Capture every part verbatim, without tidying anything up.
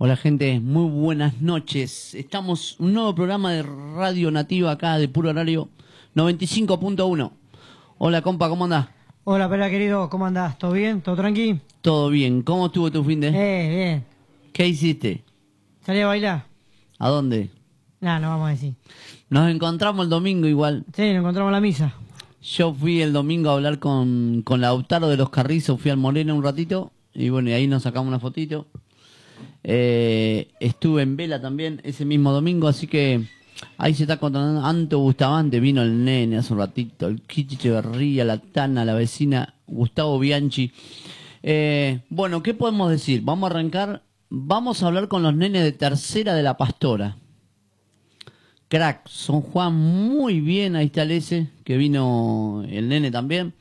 Hola gente, muy buenas noches. Estamos en un nuevo programa de Radio Nativa acá de Puro Horario noventa y cinco punto uno. Hola compa, ¿cómo andás? Hola, Pera querido, ¿cómo andás? ¿Todo bien? ¿Todo tranqui? Todo bien, ¿cómo estuvo tu fin de? Eh, bien. ¿Qué hiciste? ¿Salí a bailar? ¿A dónde? Nah, no vamos a decir. Nos encontramos el domingo igual. Sí, nos encontramos en la misa. Yo fui el domingo a hablar con, con Lautaro de los Carrizos, fui al Moreno un ratito y bueno, y ahí nos sacamos una fotito. Eh, estuve en Vela también ese mismo domingo, así que ahí se está contando. Anto Bustamante, vino el nene hace un ratito, el Kichi Echeverría, la Tana, la vecina, Gustavo Bianchi. Eh, bueno, ¿qué podemos decir? Vamos a arrancar, vamos a hablar con los nenes de tercera de la Pastora. Crack, son Juan muy bien, ahí está el ese, que vino el nene también.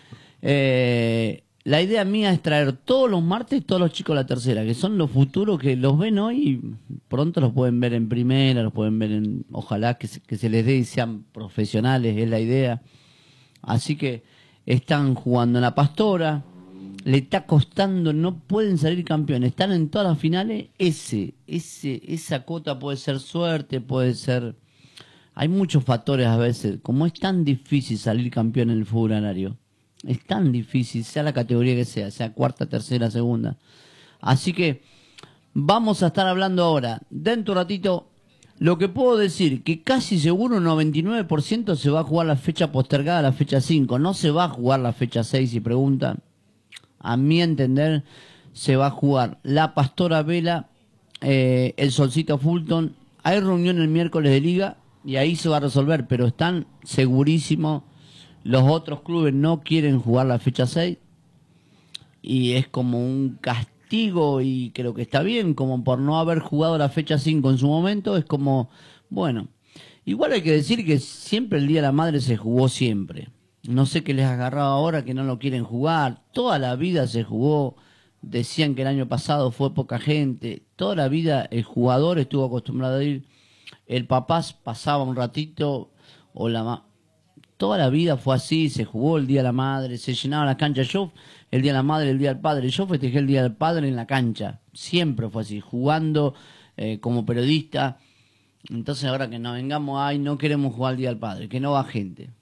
Eh, la idea mía es traer todos los martes todos los chicos de la tercera, que son los futuros que los ven hoy y pronto los pueden ver en primera, los pueden ver en, ojalá que se, que se les dé y sean profesionales, es la idea. Así que están jugando en la Pastora, le está costando, no pueden salir campeones, están en todas las finales, ese, ese, esa cota puede ser suerte, puede ser... Hay muchos factores a veces, como es tan difícil salir campeón en el fútbol agrario. Es tan difícil, sea la categoría que sea, sea cuarta, tercera, segunda. Así que vamos a estar hablando ahora, dentro de un ratito, lo que puedo decir, que casi seguro un noventa y nueve por ciento se va a jugar la fecha postergada, la fecha cinco. No se va a jugar la fecha seis, si preguntan. A mi entender, se va a jugar la Pastora Vela, eh, el Solcito Fulton. Hay reunión el miércoles de liga y ahí se va a resolver, pero están segurísimos. Los otros clubes no quieren jugar la fecha seis y es como un castigo, y creo que está bien, como por no haber jugado la fecha cinco en su momento, es como, bueno, igual hay que decir que siempre el Día de la Madre se jugó siempre. No sé qué les ha agarrado ahora que no lo quieren jugar, toda la vida se jugó, decían que el año pasado fue poca gente, toda la vida el jugador estuvo acostumbrado a ir, el papá pasaba un ratito, o la mamá. Toda la vida fue así, se jugó el Día de la Madre, se llenaban las canchas. Yo, el Día de la Madre, el Día del Padre, yo festejé el Día del Padre en la cancha. Siempre fue así, jugando eh, como periodista. Entonces ahora que nos vengamos, ay, no queremos jugar el Día del Padre, que no va gente.